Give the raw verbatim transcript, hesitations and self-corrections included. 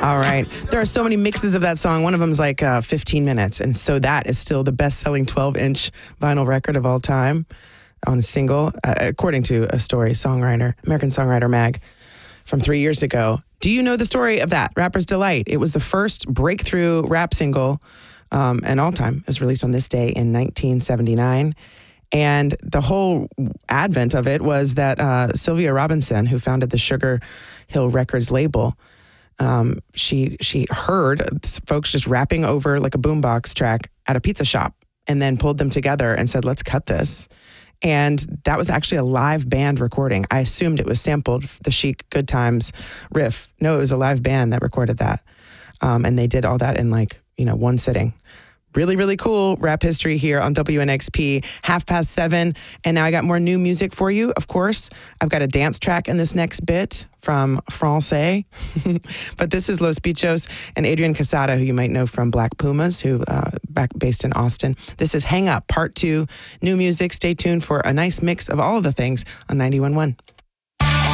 All right. There are so many mixes of that song. One of them is like uh, fifteen minutes. And so that is still the best-selling twelve-inch vinyl record of all time on a single, uh, according to a story, songwriter, American Songwriter Mag from three years ago. Do you know the story of that? Rapper's Delight. It was the first breakthrough rap single um, and all time. It was released on this day in nineteen seventy-nine. And the whole advent of it was that uh, Sylvia Robinson, who founded the Sugar Hill Records label, um, she she heard folks just rapping over like a boombox track at a pizza shop and then pulled them together and said, let's cut this. And that was actually a live band recording. I assumed it was sampled, the Chic Good Times riff. No, it was a live band that recorded that. Um, and they did all that in like, you know, one sitting. Really, really cool rap history here on W N X P, half past seven. And now I got more new music for you, of course. I've got a dance track in this next bit from Francais. But this is Los Bichos and Adrian Casada, who you might know from Black Pumas, who uh, back based in Austin. This is Hang Up, part two, new music. Stay tuned for a nice mix of all of the things on ninety-one point one.